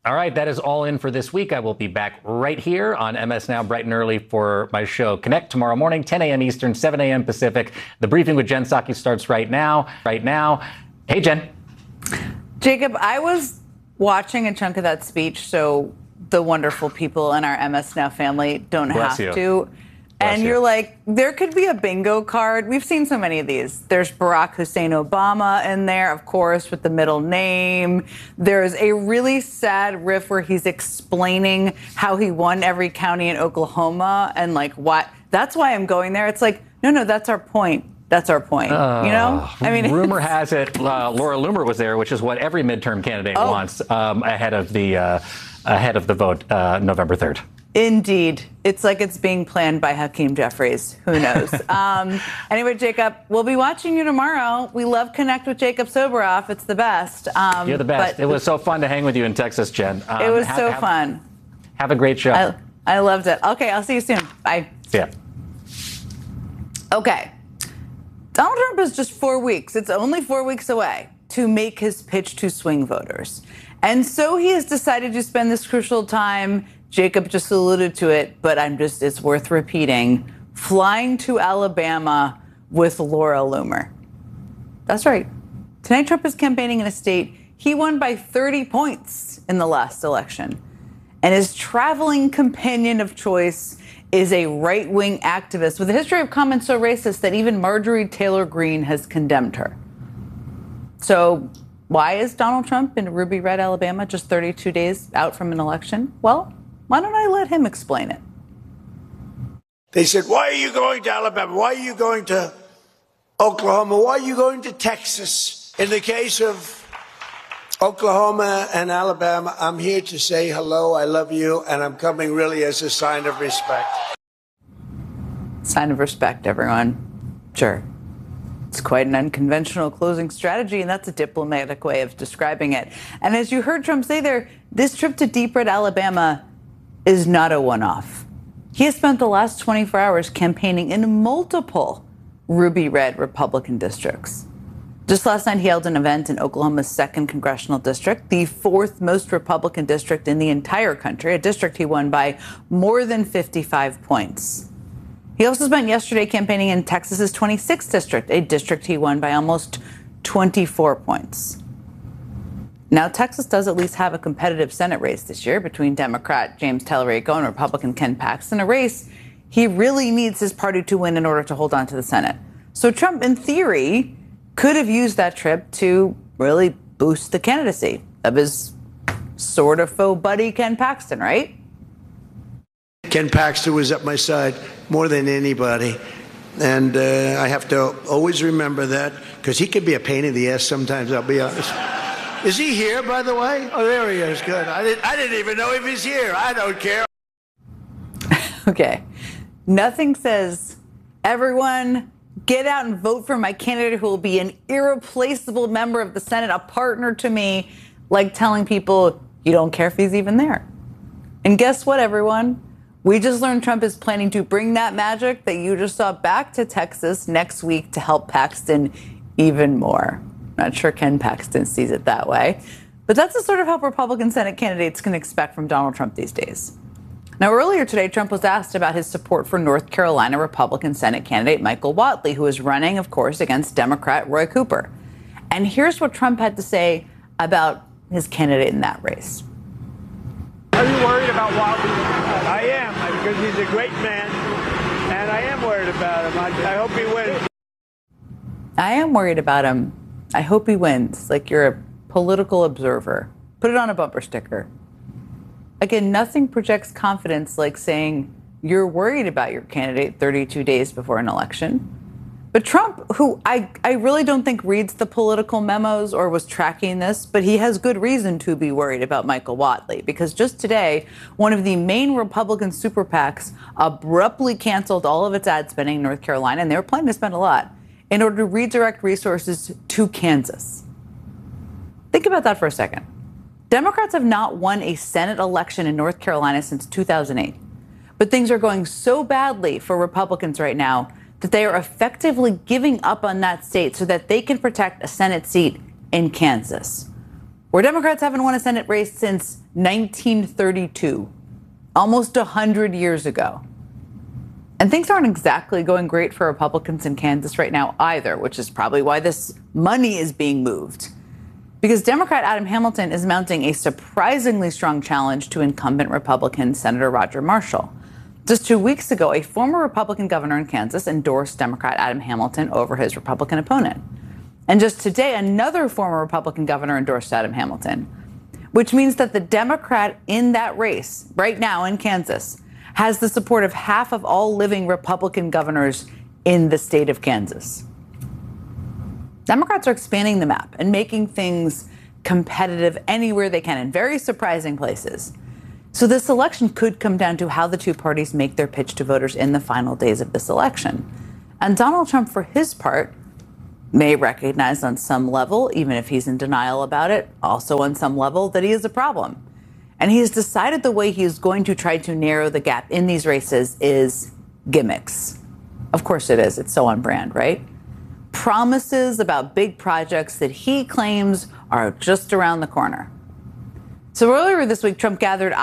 All right, that is all in for this week. I will be back right here on MS Now bright and early for my show Connect tomorrow morning, 10 a.m. Eastern, 7 a.m. Pacific. The briefing with Jen Psaki starts right now. Hey, Jen. Jacob, I was watching a chunk of that speech, so the wonderful people in our MS Now family don't Bless have you. to. Bless And you. you're like, there could be a bingo card. We've seen so many of these. There's Barack Hussein Obama in there, of course, with the middle name. There's a really sad riff where he's explaining how he won every county in Oklahoma and like what. That's why I'm going there. It's like, no, that's our point. That's our point. You know? I mean, rumor has it Laura Loomer was there, which is what every midterm candidate wants ahead of the vote November 3rd. Indeed. It's like it's being planned by Hakeem Jeffries. Who knows? Anyway, Jacob, we'll be watching you tomorrow. We love Connect with Jacob Soboroff. It's the best. You're the best. It was so fun to hang with you in Texas, Jen. It was so fun. Have a great show. I loved it. Okay, I'll see you soon. Bye. See ya. Okay. Donald Trump is just 4 weeks. It's only 4 weeks away to make his pitch to swing voters. And so he has decided to spend this crucial time. Jacob just alluded to it, but it's worth repeating, flying to Alabama with Laura Loomer. That's right. Tonight, Trump is campaigning in a state he won by 30 points in the last election. And his traveling companion of choice is a right-wing activist with a history of comments so racist that even Marjorie Taylor Greene has condemned her. So why is Donald Trump in Ruby Red, Alabama, just 32 days out from an election? Well, why don't I let him explain it? They said, why are you going to Alabama? Why are you going to Oklahoma? Why are you going to Texas? In the case of Oklahoma and Alabama, I'm here to say hello, I love you, and I'm coming really as a sign of respect. Sign of respect, everyone. Sure. It's quite an unconventional closing strategy, and that's a diplomatic way of describing it. And as you heard Trump say there, this trip to Deep Red, Alabama is not a one-off. He has spent the last 24 hours campaigning in multiple ruby red Republican districts. Just last night, he held an event in Oklahoma's 2nd congressional district, the 4th most Republican district in the entire country, a district he won by more than 55 points. He also spent yesterday campaigning in Texas's 26th district, a district he won by almost 24 points. Now, Texas does at least have a competitive Senate race this year between Democrat James Tallarico and Republican Ken Paxton, a race he really needs his party to win in order to hold on to the Senate. So Trump, in theory, could have used that trip to really boost the candidacy of his sort of faux buddy, Ken Paxton, right? Ken Paxton was at my side more than anybody. And I have to always remember that because he can be a pain in the ass sometimes, I'll be honest. Is he here, by the way? Oh, there he is. Good. I didn't even know if he's here. I don't care. Okay. Nothing says, everyone, get out and vote for my candidate who will be an irreplaceable member of the Senate, a partner to me, like telling people you don't care if he's even there. And guess what, everyone? We just learned Trump is planning to bring that magic that you just saw back to Texas next week to help Paxton even more. Not sure Ken Paxton sees it that way. But that's the sort of help Republican Senate candidates can expect from Donald Trump these days. Now, earlier today, Trump was asked about his support for North Carolina Republican Senate candidate Michael Whatley, who is running, of course, against Democrat Roy Cooper. And here's what Trump had to say about his candidate in that race. Are you worried about Whatley? I am, because he's a great man, and I am worried about him. I hope he wins. I am worried about him. I hope he wins. Like you're a political observer. Put it on a bumper sticker. Again, nothing projects confidence like saying you're worried about your candidate 32 days before an election. But Trump, who I really don't think reads the political memos or was tracking this, but he has good reason to be worried about Michael Whatley, because just today, one of the main Republican super PACs abruptly canceled all of its ad spending in North Carolina, and they were planning to spend a lot, in order to redirect resources to Kansas. Think about that for a second. Democrats have not won a Senate election in North Carolina since 2008. But things are going so badly for Republicans right now that they are effectively giving up on that state so that they can protect a Senate seat in Kansas. where Democrats haven't won a Senate race since 1932, almost 100 years ago. And things aren't exactly going great for Republicans in Kansas right now either, which is probably why this money is being moved. Because Democrat Adam Hamilton is mounting a surprisingly strong challenge to incumbent Republican Senator Roger Marshall. Just 2 weeks ago, a former Republican governor in Kansas endorsed Democrat Adam Hamilton over his Republican opponent. And just today, another former Republican governor endorsed Adam Hamilton, which means that the Democrat in that race right now in Kansas has the support of half of all living Republican governors in the state of Kansas. Democrats are expanding the map and making things competitive anywhere they can in very surprising places. So this election could come down to how the two parties make their pitch to voters in the final days of this election. And Donald Trump, for his part, may recognize on some level, even if he's in denial about it, also on some level, that he is a problem. And he has decided the way he is going to try to narrow the gap in these races is gimmicks. Of course it is. It's so on brand, right? Promises about big projects that he claims are just around the corner. So earlier this week, Trump gathered